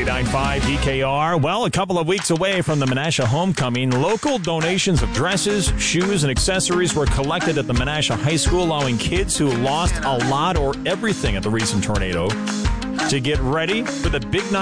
99.5 EKR. Well, a couple of weeks away from the Menasha homecoming, local donations of dresses, shoes, and accessories were collected at the Menasha High School, allowing kids who lost a lot or everything at the recent tornado to get ready for the big night